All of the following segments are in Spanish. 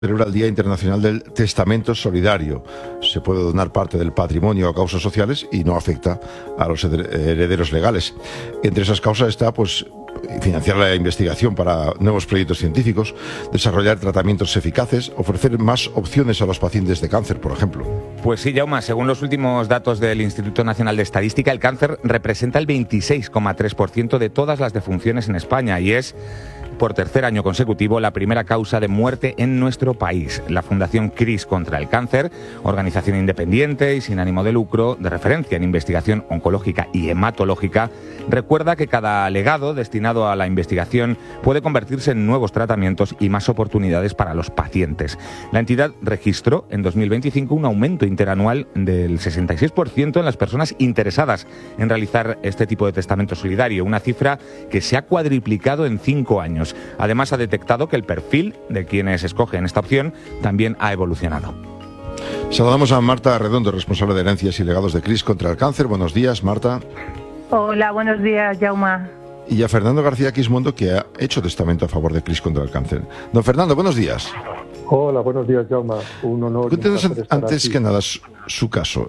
Celebra el Día Internacional del Testamento Solidario. Se puede donar parte del patrimonio a causas sociales y no afecta a los herederos legales. Entre esas causas está, financiar la investigación para nuevos proyectos científicos, desarrollar tratamientos eficaces, ofrecer más opciones a los pacientes de cáncer, por ejemplo. Pues sí, Jaume, según los últimos datos del Instituto Nacional de Estadística, el cáncer representa el 26,3% de todas las defunciones en España y es, por tercer año consecutivo, la primera causa de muerte en nuestro país. La Fundación CRIS contra el Cáncer, organización independiente y sin ánimo de lucro, de referencia en investigación oncológica y hematológica, recuerda que cada legado destinado a la investigación puede convertirse en nuevos tratamientos y más oportunidades para los pacientes. La entidad registró en 2025 un aumento interanual del 66% en las personas interesadas en realizar este tipo de testamento solidario, una cifra que se ha cuadriplicado en 5 años. Además, ha detectado que el perfil de quienes escogen esta opción también ha evolucionado. Saludamos a Marta Redondo, responsable de herencias y legados de CRIS contra el Cáncer. Buenos días, Marta. Hola, buenos días, Jaume. Y a Fernando García Quismondo, que ha hecho testamento a favor de CRIS contra el Cáncer. Don Fernando, buenos días. Hola, buenos días, Jaume. Un honor. Cuéntenos antes que nada su caso.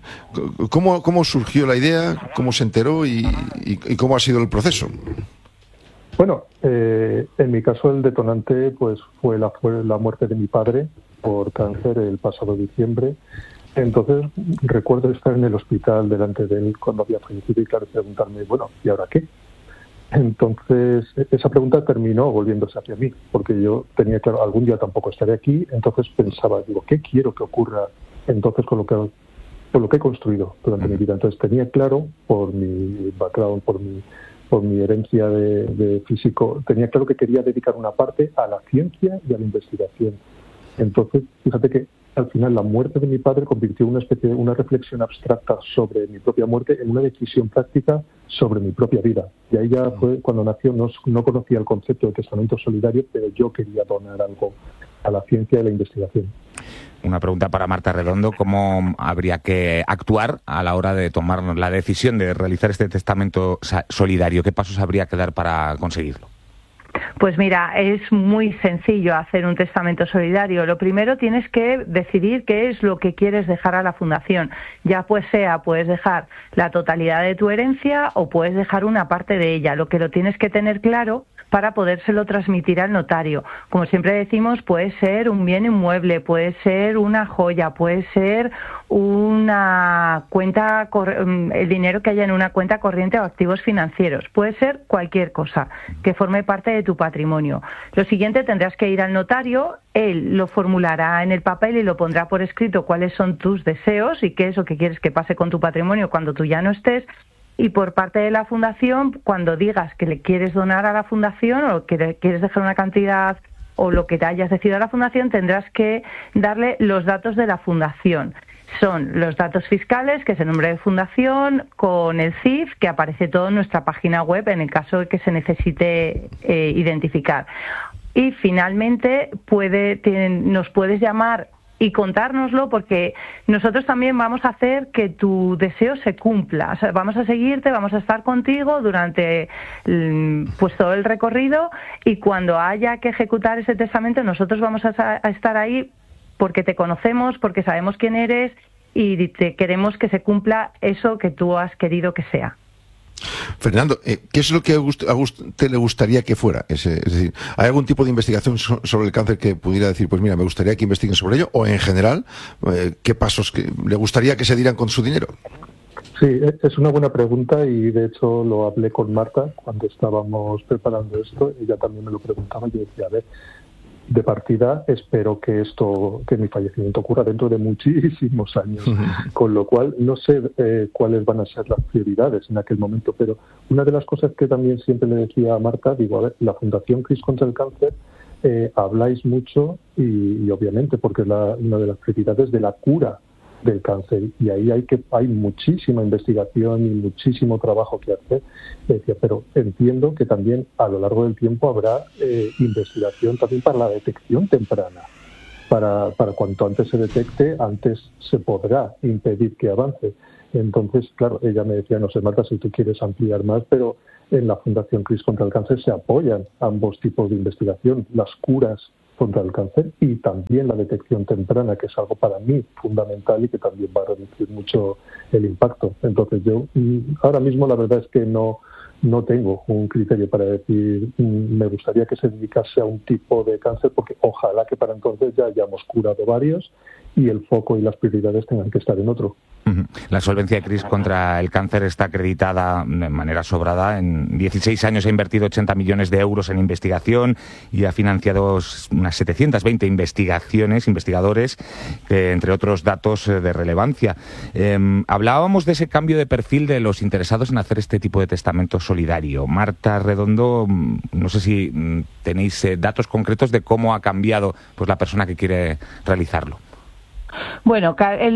¿Cómo surgió la idea? ¿Cómo se enteró? ¿Y cómo ha sido el proceso? Bueno, en mi caso el detonante fue la muerte de mi padre por cáncer el pasado diciembre. Entonces recuerdo estar en el hospital delante de él cuando había fallecido y claro, preguntarme, bueno, ¿y ahora qué? Entonces esa pregunta terminó volviéndose hacia mí, porque yo tenía claro, algún día tampoco estaré aquí, entonces pensaba, digo, ¿qué quiero que ocurra entonces con lo que he construido durante mi vida? Entonces tenía claro, por mi background, por mi herencia de físico, tenía claro que quería dedicar una parte a la ciencia y a la investigación. Entonces, fíjate que al final la muerte de mi padre convirtió una reflexión abstracta sobre mi propia muerte en una decisión práctica sobre mi propia vida. Y ahí ya fue cuando nació, no conocía el concepto de testamento solidario, pero yo quería donar algo a la ciencia y a la investigación. Una pregunta para Marta Redondo, ¿cómo habría que actuar a la hora de tomar la decisión de realizar este testamento solidario? ¿Qué pasos habría que dar para conseguirlo? Pues mira, es muy sencillo hacer un testamento solidario. Lo primero tienes que decidir qué es lo que quieres dejar a la fundación. Ya puedes dejar la totalidad de tu herencia o puedes dejar una parte de ella. Lo que lo tienes que tener claro para podérselo transmitir al notario. Como siempre decimos, puede ser un bien inmueble, puede ser una joya, puede ser una cuenta, el dinero que haya en una cuenta corriente o activos financieros. Puede ser cualquier cosa que forme parte de tu patrimonio. Lo siguiente, tendrás que ir al notario, él lo formulará en el papel y lo pondrá por escrito cuáles son tus deseos y qué es lo que quieres que pase con tu patrimonio cuando tú ya no estés. Y por parte de la fundación, cuando digas que le quieres donar a la fundación o que le quieres dejar una cantidad o lo que te hayas decidido a la fundación, tendrás que darle los datos de la fundación. Son los datos fiscales, que es el nombre de fundación, con el CIF, que aparece todo en nuestra página web en el caso de que se necesite identificar. Y finalmente nos puedes llamar y contárnoslo, porque nosotros también vamos a hacer que tu deseo se cumpla. O sea, vamos a seguirte, vamos a estar contigo durante todo el recorrido, y cuando haya que ejecutar ese testamento nosotros vamos a estar ahí porque te conocemos, porque sabemos quién eres y queremos que se cumpla eso que tú has querido que sea. Fernando, ¿qué es lo que a usted le gustaría que fuera? Es decir, ¿hay algún tipo de investigación sobre el cáncer que pudiera decir, pues mira, me gustaría que investiguen sobre ello? O en general, ¿qué pasos le gustaría que se dieran con su dinero? Sí, es una buena pregunta y de hecho lo hablé con Marta cuando estábamos preparando esto. Ella también me lo preguntaba y yo decía, a ver, de partida espero que mi fallecimiento ocurra dentro de muchísimos años, con lo cual no sé cuáles van a ser las prioridades en aquel momento, pero una de las cosas que también siempre le decía a Marta, digo, a ver, la Fundación CRIS contra el Cáncer, habláis mucho y obviamente porque es una de las prioridades de la cura del cáncer, y ahí hay muchísima investigación y muchísimo trabajo que hacer. Decía, pero entiendo que también a lo largo del tiempo habrá investigación también para la detección temprana, para cuanto antes se detecte, antes se podrá impedir que avance. Entonces, claro, ella me decía, no sé, Marta, si tú quieres ampliar más, pero en la Fundación CRIS contra el Cáncer se apoyan ambos tipos de investigación, las curas contra el cáncer y también la detección temprana, que es algo para mí fundamental y que también va a reducir mucho el impacto. Entonces yo ahora mismo la verdad es que no tengo un criterio para decir me gustaría que se dedicase a un tipo de cáncer, porque ojalá que para entonces ya hayamos curado varios y el foco y las prioridades tengan que estar en otro. La solvencia de CRIS contra el cáncer está acreditada de manera sobrada. En 16 años ha invertido 80 millones de euros en investigación y ha financiado unas 720 investigadores, entre otros datos de relevancia. Hablábamos de ese cambio de perfil de los interesados en hacer este tipo de testamento solidario. Marta Redondo, no sé si tenéis datos concretos de cómo ha cambiado pues la persona que quiere realizarlo. Bueno,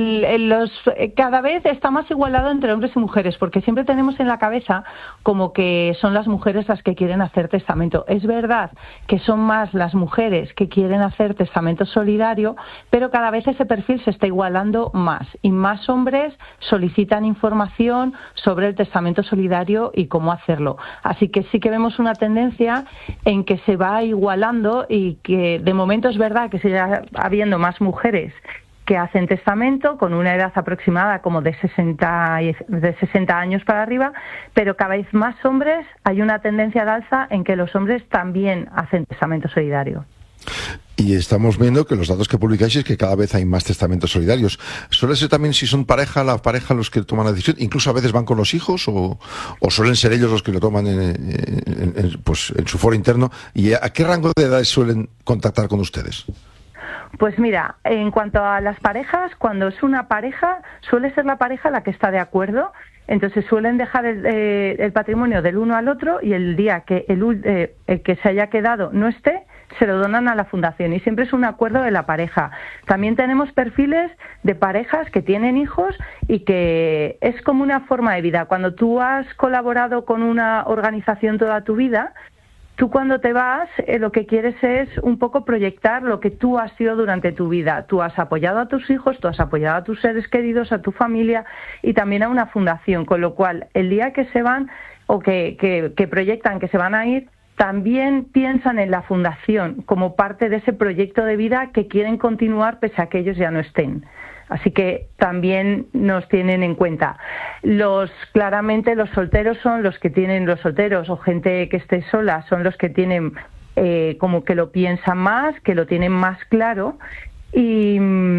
cada vez está más igualado entre hombres y mujeres, porque siempre tenemos en la cabeza como que son las mujeres las que quieren hacer testamento. Es verdad que son más las mujeres que quieren hacer testamento solidario, pero cada vez ese perfil se está igualando más y más hombres solicitan información sobre el testamento solidario y cómo hacerlo. Así que sí que vemos una tendencia en que se va igualando y que de momento es verdad que sigue habiendo más mujeres que hacen testamento con una edad aproximada como de 60 años para arriba, pero cada vez más hombres, hay una tendencia al alza en que los hombres también hacen testamento solidario. Y estamos viendo que los datos que publicáis es que cada vez hay más testamentos solidarios. ¿Suele ser también, si son la pareja los que toman la decisión? ¿Incluso a veces van con los hijos o suelen ser ellos los que lo toman en su foro interno? ¿Y a qué rango de edades suelen contactar con ustedes? Pues mira, en cuanto a las parejas, cuando es una pareja, suele ser la pareja la que está de acuerdo. Entonces suelen dejar el patrimonio del uno al otro y el día que el que se haya quedado no esté, se lo donan a la fundación y siempre es un acuerdo de la pareja. También tenemos perfiles de parejas que tienen hijos y que es como una forma de vida. Cuando tú has colaborado con una organización toda tu vida, tú cuando te vas lo que quieres es un poco proyectar lo que tú has sido durante tu vida. Tú has apoyado a tus hijos, tú has apoyado a tus seres queridos, a tu familia y también a una fundación. Con lo cual, el día que se van o que proyectan que se van a ir, también piensan en la fundación como parte de ese proyecto de vida que quieren continuar pese a que ellos ya no estén. Así que también nos tienen en cuenta. Claramente los solteros son los que tienen, los solteros o gente que esté sola son los que tienen como que lo piensan más, que lo tienen más claro. Y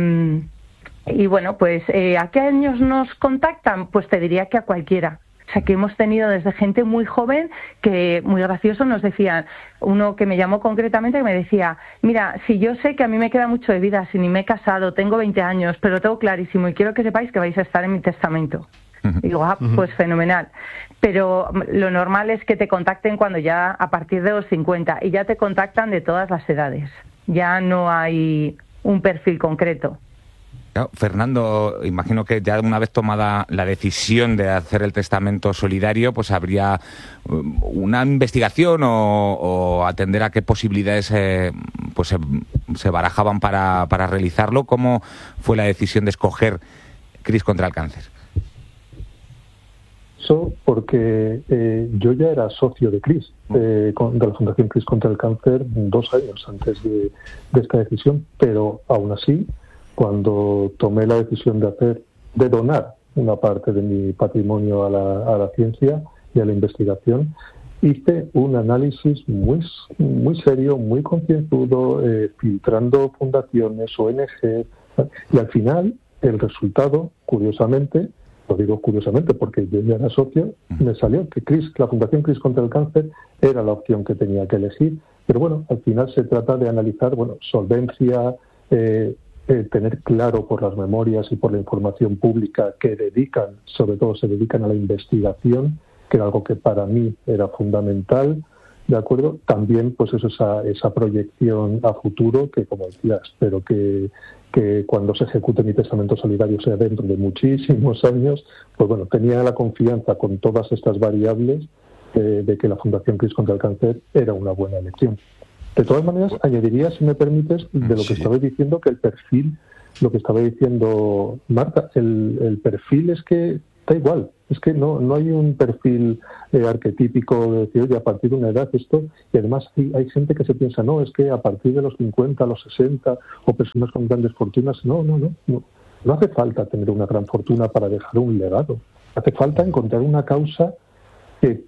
bueno, pues ¿a qué años nos contactan? Pues te diría que a cualquiera. O sea, que hemos tenido desde gente muy joven que, muy gracioso, nos decían, uno que me llamó concretamente que me decía, mira, si yo sé que a mí me queda mucho de vida, si ni me he casado, tengo 20 años, pero lo tengo clarísimo y quiero que sepáis que vais a estar en mi testamento. Y digo, pues fenomenal. Pero lo normal es que te contacten cuando ya, a partir de los 50, y ya te contactan de todas las edades. Ya no hay un perfil concreto. Claro, Fernando, imagino que ya una vez tomada la decisión de hacer el testamento solidario, pues habría una investigación o atender a qué posibilidades se barajaban para realizarlo. ¿Cómo fue la decisión de escoger CRIS contra el cáncer? Eso porque yo ya era socio de CRIS, de la Fundación CRIS contra el cáncer 2 años antes de esta decisión, pero aún así, cuando tomé la decisión de donar una parte de mi patrimonio a la ciencia y a la investigación, hice un análisis muy serio, muy concienzudo, filtrando fundaciones, ONG, y al final el resultado, curiosamente, lo digo curiosamente porque yo ya era socio, me salió que la Fundación CRIS contra el cáncer era la opción que tenía que elegir, pero bueno, al final se trata de analizar, solvencia, tener claro por las memorias y por la información pública que sobre todo se dedican a la investigación, que era algo que para mí era fundamental, ¿de acuerdo? También, pues eso, esa proyección a futuro, que como decía, espero que cuando se ejecute mi testamento solidario sea dentro de muchísimos años, pues bueno, tenía la confianza con todas estas variables de que la Fundación CRIS contra el cáncer era una buena elección. De todas maneras, añadiría, si me permites, de lo que estabais diciendo, que el perfil, lo que estaba diciendo Marta, el perfil es que da igual. Es que no hay un perfil arquetípico de decir, oye, a partir de una edad esto, y además hay gente que se piensa, no, es que a partir de los 50, los 60, o personas con grandes fortunas, no hace falta tener una gran fortuna para dejar un legado. Hace falta encontrar una causa que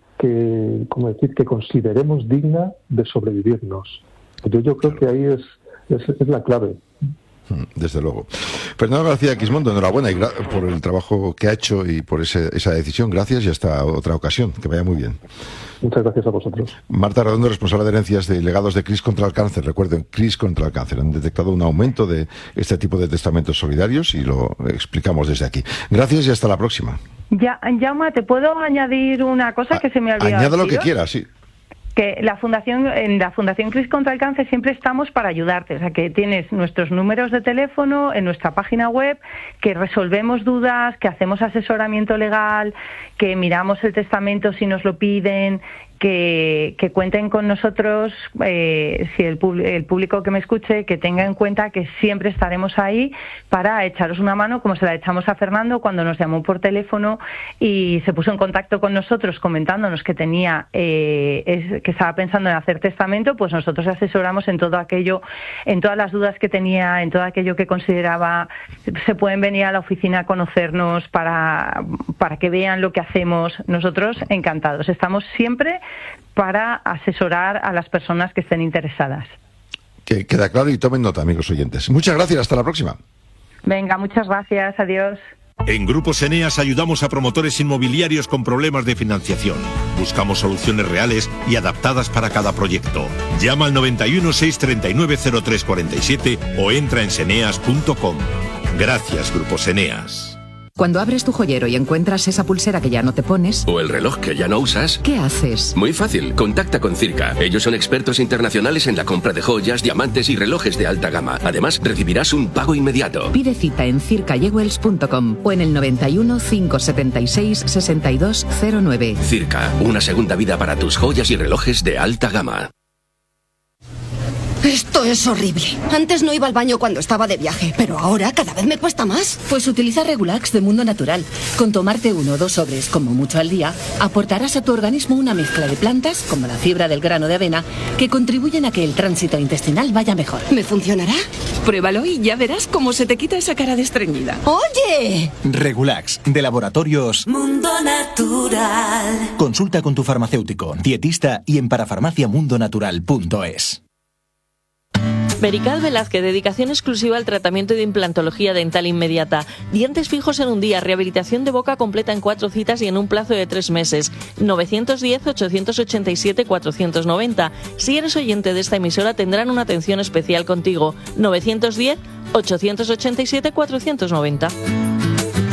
consideremos digna de sobrevivirnos. Yo creo que ahí es la clave. Desde luego. Fernando García Quismondo, enhorabuena por el trabajo que ha hecho y por esa decisión. Gracias y hasta otra ocasión. Que vaya muy bien. Muchas gracias a vosotros. Marta Redondo, responsable de herencias de legados de CRIS contra el cáncer. Recuerden, CRIS contra el cáncer. Han detectado un aumento de este tipo de testamentos solidarios y lo explicamos desde aquí. Gracias y hasta la próxima. Jaume, ¿te puedo añadir una cosa que se me ha olvidado? Añada lo que quieras, sí. Que en la Fundación CRIS contra el cáncer siempre estamos para ayudarte. O sea, que tienes nuestros números de teléfono en nuestra página web, que resolvemos dudas, que hacemos asesoramiento legal, que miramos el testamento si nos lo piden, que cuenten con nosotros, si el público que me escuche, que tenga en cuenta que siempre estaremos ahí para echaros una mano, como se la echamos a Fernando cuando nos llamó por teléfono y se puso en contacto con nosotros comentándonos que que estaba pensando en hacer testamento. Pues nosotros asesoramos en todo aquello, en todas las dudas que tenía, en todo aquello que consideraba. Se pueden venir a la oficina a conocernos para que vean lo que hacemos. Nosotros encantados, estamos siempre para asesorar a las personas que estén interesadas. Que queda claro y tomen nota, amigos oyentes. Muchas gracias, hasta la próxima. Venga, muchas gracias, adiós. En Grupos Eneas ayudamos a promotores inmobiliarios con problemas de financiación. Buscamos soluciones reales y adaptadas para cada proyecto. Llama al 91 639 0347 o entra en seneas.com. Gracias, Grupos Eneas. Cuando abres tu joyero y encuentras esa pulsera que ya no te pones... O el reloj que ya no usas... ¿Qué haces? Muy fácil, contacta con Circa. Ellos son expertos internacionales en la compra de joyas, diamantes y relojes de alta gama. Además, recibirás un pago inmediato. Pide cita en circajewels.com o en el 91 576 6209. Circa, una segunda vida para tus joyas y relojes de alta gama. Esto es horrible. Antes no iba al baño cuando estaba de viaje, pero ahora cada vez me cuesta más. Pues utiliza Regulax de Mundo Natural. Con tomarte 1 o 2 sobres, como mucho al día, aportarás a tu organismo una mezcla de plantas, como la fibra del grano de avena, que contribuyen a que el tránsito intestinal vaya mejor. ¿Me funcionará? Pruébalo y ya verás cómo se te quita esa cara de estreñida. ¡Oye! Regulax, de Laboratorios Mundo Natural. Consulta con tu farmacéutico, dietista y en parafarmaciamundonatural.es. Merical Velázquez, dedicación exclusiva al tratamiento de implantología dental inmediata. Dientes fijos en un día, rehabilitación de boca completa en 4 citas y en un plazo de 3 meses. 910-887-490. Si eres oyente de esta emisora tendrán una atención especial contigo. 910-887-490.